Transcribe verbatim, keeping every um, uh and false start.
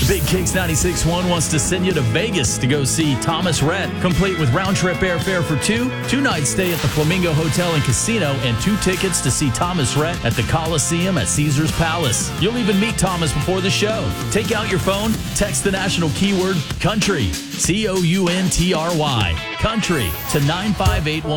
Big Kicks ninety-six point one wants to send you to Vegas to go see Thomas Rhett, complete with round-trip airfare for two, two-night stay at the Flamingo Hotel and Casino, and two tickets to see Thomas Rhett at the Coliseum at Caesars Palace. You'll even meet Thomas before the show. Take out your phone, text the national keyword COUNTRY, C O U N T R Y, COUNTRY, to nine five eight one.